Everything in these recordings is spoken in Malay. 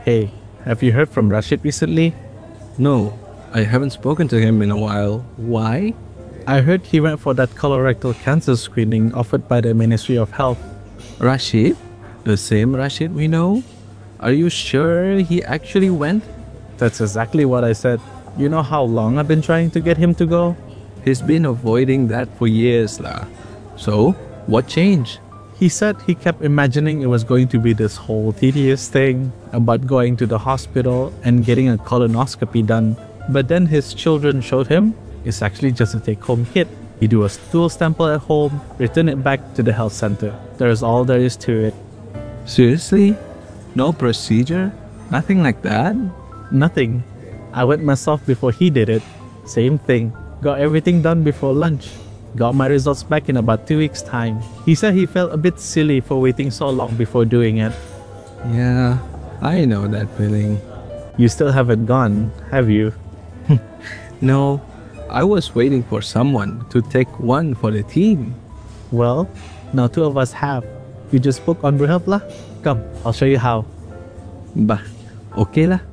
Hey, have you heard from Rashid recently? No, I haven't spoken to him in a while. Why? I heard he went for that colorectal cancer screening offered by the Ministry of Health. Rashid? The same Rashid we know? Are you sure he actually went? That's exactly what I said. You know how long I've been trying to get him to go? He's been avoiding that for years lah. So, what changed? He said he kept imagining it was going to be this whole tedious thing about going to the hospital and getting a colonoscopy done. But then his children showed him it's actually just a take-home kit. You do a stool sample at home, return it back to the health center. There's all there is to it. Seriously? No procedure? Nothing like that? Nothing. I went myself before he did it. Same thing. Got everything done before lunch. Got my results back in about 2 weeks' time. He said he felt a bit silly for waiting so long before doing it. Yeah, I know that feeling. You still haven't gone, have you? No, I was waiting for someone to take one for the team. Well, now 2 of us have. You just book on BruHealth lah. Come, I'll show you how. Bah, okay lah.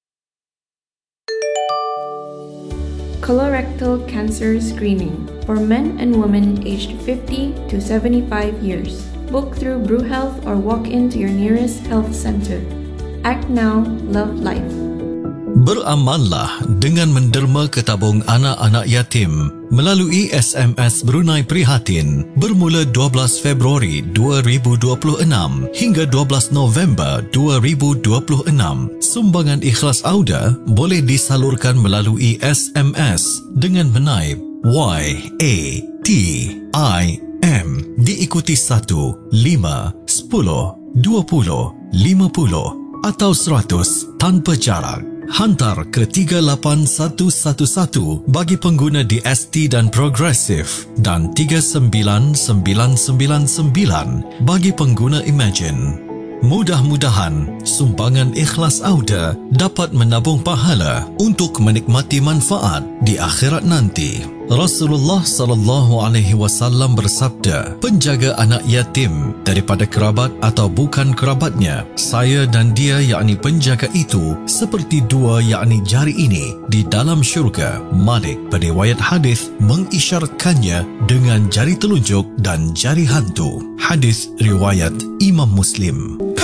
Colorectal cancer screening for men and women aged 50 to 75 years. Book through BruHealth or walk into your nearest health center. Act now, love life. Beramallah dengan menderma ke tabung anak-anak yatim melalui SMS Brunei Prihatin bermula 12 Februari 2026 hingga 12 November 2026. Sumbangan ikhlas Auda boleh disalurkan melalui SMS dengan menaip YATIM diikuti 1, 5, 10, 20, 50 atau 100 tanpa jarak. Hantar ke 38111 bagi pengguna DST dan Progressive dan 39999 bagi pengguna Imagine. Mudah-mudahan sumbangan ikhlas Auda dapat menabung pahala untuk menikmati manfaat di akhirat nanti. Rasulullah sallallahu alaihi wasallam bersabda, penjaga anak yatim daripada kerabat atau bukan kerabatnya, saya dan dia yakni penjaga itu seperti dua yakni jari ini di dalam syurga. Malik beriwayat hadis mengisyaratkannya dengan jari telunjuk dan jari hantu. Hadis riwayat Imam Muslim.